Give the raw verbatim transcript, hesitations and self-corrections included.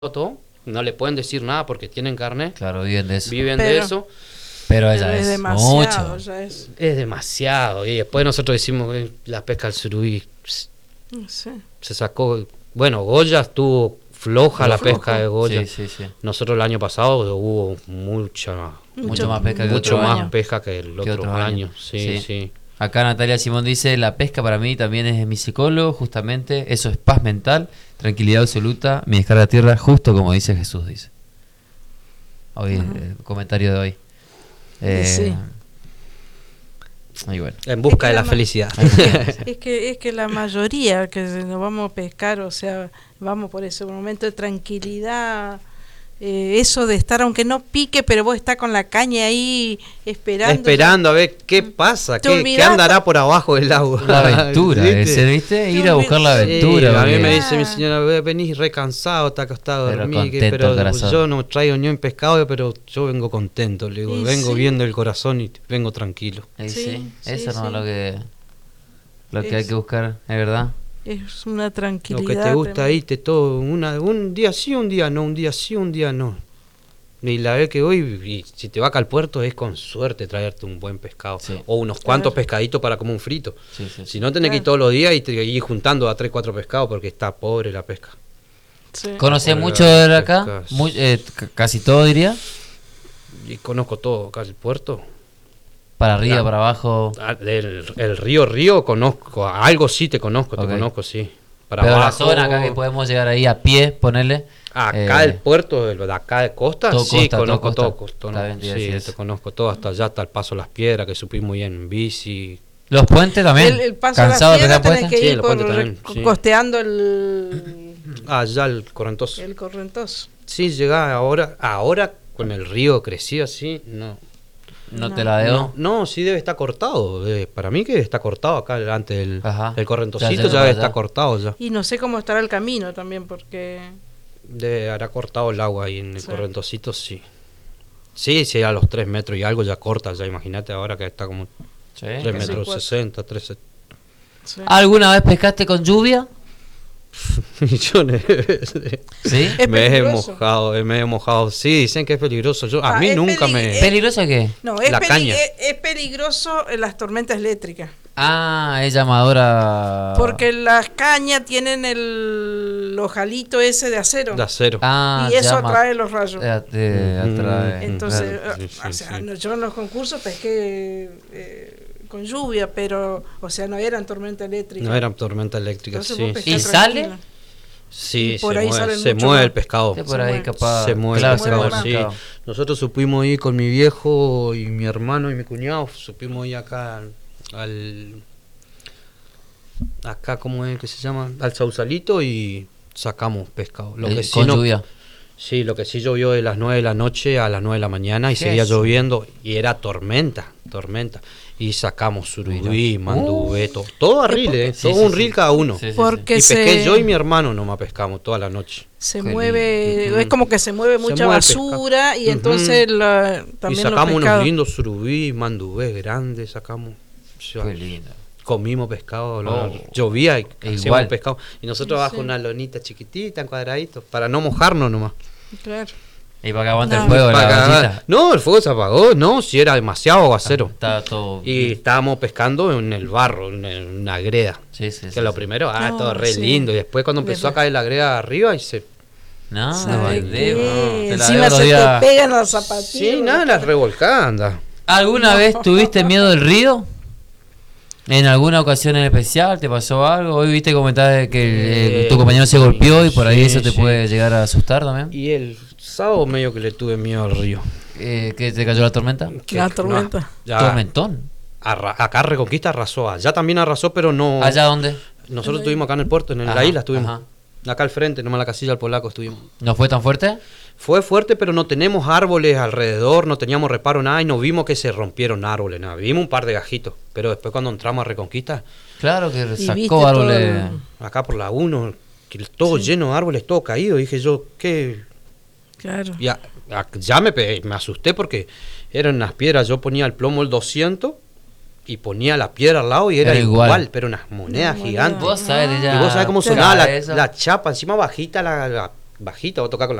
todo, no le pueden decir nada porque tienen carnet. Claro, viven de eso. Viven pero, de eso. Pero ella es, es demasiado, mucho. ya es. Es demasiado. Y después nosotros decimos eh, la pesca del surubí. No sé. Se sacó. Bueno, Goya estuvo floja la Flojo. pesca de Goya. Sí, sí, sí. Nosotros el año pasado hubo mucha, Mucho más pesca que mucho otro más año. pesca que el Que otro otros año. años. Sí, Sí. sí. Acá Natalia Simón dice, la pesca para mí también es mi psicólogo, justamente, eso es paz mental, tranquilidad absoluta, mi descarga a tierra, justo como dice Jesús, dice. Hoy, Ajá. el comentario de hoy. Eh, Sí. Y bueno. En busca Es que de la la ma- felicidad. Es que es que la mayoría que nos vamos a pescar, o sea, vamos por ese momento de tranquilidad, eh, eso de estar aunque no pique, pero vos estás con la caña ahí esperando. Esperando a ver qué pasa, Te qué, qué olvidás- andará por abajo del agua. La aventura, ¿Viste? ese, ¿viste? Ir Te a buscar la olvidas- Sí, aventura. a mí porque- me dice mi señora, "Ve, venís re cansado, está acostado a Pero dormir, que- contento, pero corazón. yo no traigo ni un pescado, pero yo vengo contento, le digo, Y vengo sí. viendo el corazón y vengo tranquilo. Eh, Sí, sí, sí, eso no sí. es lo que, lo que hay Es- que buscar, es verdad. Es una Lo tranquilidad. que te gusta tremenda. irte todo, una, un día sí, un día no, un día sí, un día no. Y la vez que voy, y si te vas acá al puerto es con suerte traerte un buen pescado. Sí. O unos cuantos Claro. pescaditos para como un frito. Sí, sí, sí. Si no tenés que ir Claro. todos los días y te ir juntando a tres, cuatro pescados porque está pobre la pesca. Sí. ¿Conocés Hola, mucho de acá? pescas. Muy- eh, c- casi todo diría. Y conozco todo acá el puerto. Para arriba, Ah. para abajo. Ah, El, el río Río conozco, algo sí te conozco, Ok. te conozco, sí. Para Pero la abajo, zona acá que podemos llegar ahí a pie, ponerle. acá eh, el puerto, de, de acá de costa, todo sí, costa, todo conozco costa. todo. costa, Está no, bien, te iba a sí, decir te eso. conozco todo, hasta allá, hasta el Paso Las Piedras, que supimos ir en bici. Los puentes también. El, el paso a Cansado la de piedra pegar tenés puentes. que Sí, ir los por puentes también, co- sí. costeando el, Allá el Correntoso. el correntoso. Sí, llega ahora, ahora con el río crecido así, no. No te la debo. No, no, sí debe estar cortado. eh, para mí que está cortado acá delante del, Ajá. del Ya Correntosito, llegó ya, para debe allá. estar cortado ya. Y no sé cómo estará el camino también, porque De, habrá cortado el agua ahí en el Sí. Correntosito, sí. Sí, sí, a los tres metros y algo ya corta, ya imagínate ahora que está como Sí. tres casi metros cuatro. sesenta, tres sí. ¿Alguna vez pescaste con lluvia? millones de veces. Sí. Es me he peligroso. mojado, eh, me he mojado. Sí, dicen que es peligroso. Yo, a Ah, mí es nunca peli- me... eh, ¿Peligroso qué? No, es, La peli- caña. es, es peligroso en las tormentas eléctricas. Ah, es llamadora. Porque las cañas tienen el ojalito ese de acero. de acero. Ah, y eso llama- atrae los rayos. eh, eh, Mm, atrae. Entonces, claro, sí, eh, sí, o sea, sí. no, yo en los concursos pesqué eh, con lluvia, pero, o sea, no eran tormenta eléctrica. No era tormenta eléctrica, Entonces sí. vos pescás ¿Y sale? tranquilo. Sí, y por se ahí mueve, salen se mucho mueve más. el pescado. Sí, Se por ahí mueve. capaz. Se mueve claro, el se pescado, mueve el sí. pescado. Nosotros supimos ir con mi viejo y mi hermano y mi cuñado, supimos ir acá al... al- acá, ¿cómo es que se llama? Al Sausalito y sacamos pescado. Lo Eh, que sí con no- lluvia. Sí, lo que sí llovió de las nueve de la noche a las nueve de la mañana y seguía Jesús. lloviendo y era tormenta, tormenta. Y sacamos surubí, Uh. mandubé, todo, todo a reel, eh, Sí, todo sí, un sí. reel cada uno. Sí, sí, sí. Porque Y pesqué se, yo y mi hermano nomás pescamos toda la noche. se Qué mueve, lindo. es como que se mueve Se mucha mueve el pescado. basura y Ujú. entonces la, Y también los sacamos unos pescados. lindos surubí, mandubés grandes, sacamos. Ya, Qué lindo. comimos pescado, lo- Oh. llovía y E hacíamos igual. pescado. Y nosotros Sí. abajo una lonita chiquitita, en cuadraditos, para no mojarnos nomás. Claro. Y para que aguante No. el fuego, Para la que- bollita. no, el fuego se apagó, no, si era demasiado aguacero. Estaba todo. Y estábamos pescando en el barro, en el- una greda. Sí, sí, Que sí, lo sí. primero, ah, No, todo re sí. lindo. Y después cuando empezó a caer la greda arriba y se... No, ¿Sabe vale, qué? no, te la Encima debo los se días. te pegan las zapatillas. Sí, nada, las revolcadas, anda. ¿Alguna No. vez tuviste miedo del río? ¿En alguna ocasión en especial te pasó algo? Hoy viste comentar de que eh, tu compañero se golpeó y por ahí sí, eso te sí. puede llegar a asustar también. Y el sábado medio que le tuve miedo al río. Eh, ¿Que te cayó la tormenta? Que- La tormenta. no, ya Tormentón. arra- acá Reconquista arrasó, allá también arrasó, pero no... ¿Allá dónde? Nosotros estuvimos acá en el puerto, en Ajá, la isla estuvimos. ajá. Acá al frente, nomás la casilla del Polaco estuvimos. ¿No fue tan fuerte? Fue fuerte, pero no tenemos árboles alrededor, no teníamos reparo nada y no vimos que se rompieron árboles, nada. Vimos un par de gajitos, pero después cuando entramos a Reconquista, Claro que Y viste sacó todo árboles. el- acá por la uno, que todo Sí. lleno de árboles, todo caído, dije yo, ¿qué? Claro. Ya, a- ya me, pe- me asusté porque eran unas piedras, yo ponía el plomo el doscientos y ponía la piedra al lado y era, Era igual. igual. pero unas monedas Una moneda. gigantes. Vos sabés Ah. ya. Y vos sabés cómo Claro, sonaba la, eso. la chapa, encima bajita la, la, bajita, vos tocás con la